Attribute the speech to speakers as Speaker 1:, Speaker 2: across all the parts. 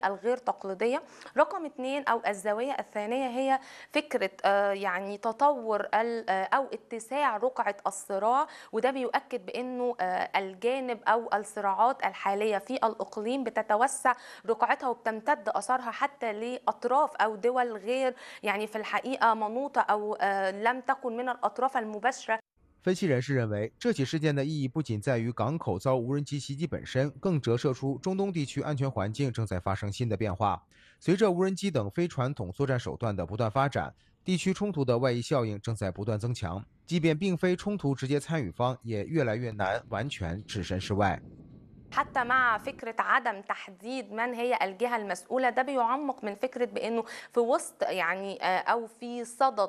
Speaker 1: الغير تقليدية. رقم اتنين أو الزاوية الثانية هي فكرة يعني تطور أو اتساع رقعة الصراع، وده بيؤكد بأنه الجانب أو الصراعات الحالية في الإقليم بتتوسع رقعتها وبتمتد أثرها حتى لأطراف أو دول غير يعني في الحقيقة منوطة أو لم تكن من الأطراف المباشرة.
Speaker 2: 分析人士认为，这起事件的意义不仅在于港口遭无人机袭击本身，更折射出中东地区安全环境正在发生新的变化。随着无人机等非传统作战手段的不断发展，地区冲突的外溢效应正在不断增强。即便并非冲突直接参与方，也越来越难完全置身事外。
Speaker 1: حتى مع فكرة عدم تحديد من هي الجهة المسؤولة، ده بيعمق من فكرة بأنه في وسط يعني أو في صدد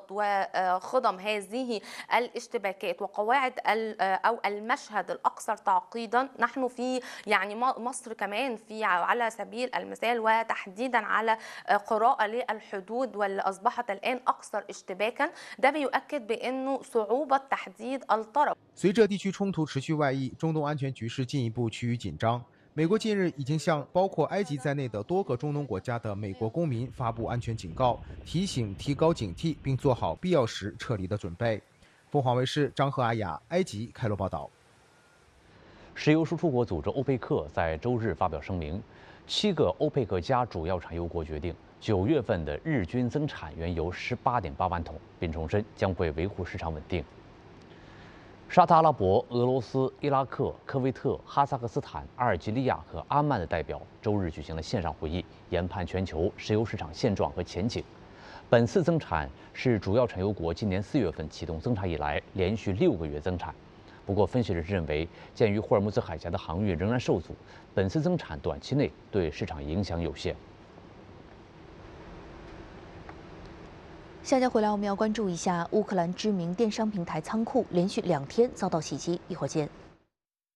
Speaker 1: وخضم هذه الاشتباكات وقواعد أو المشهد الأكثر تعقيدا، نحن في يعني مصر كمان في على سبيل المثال وتحديدا على قراءة للحدود واللي أصبحت الآن أكثر اشتباكا، ده بيؤكد بأنه صعوبة تحديد الطرف.
Speaker 2: 随着地区冲突持续外溢，中东安全局势进一步趋于紧张。美国近日已经向包括埃及在内的多个中东国家的美国公民发布安全警告，提醒提高警惕，并做好必要时撤离的准备。凤凰卫视张赫阿雅，埃及开罗报道。
Speaker 3: 石油输出国组织欧佩克在周日发表声明，7个欧佩克加主要产油国决定9月份的日均增产原油18.8万桶，并重申将会维护市场稳定。沙特阿拉伯、俄罗斯、伊拉克、科威特、哈萨克斯坦、阿尔及利亚和阿曼的代表周日举行了线上会议，研判全球石油市场现状和前景。本次增产是主要产油国今年4月份启动增产以来连续6个月增产。不过，分析人士认为，鉴于霍尔木兹海峡的航运仍然受阻，本次增产短期内对市场影响有限。
Speaker 4: 下家回来，我们要关注一下乌克兰知名电商平台仓库连续2天遭到袭击，一会儿见。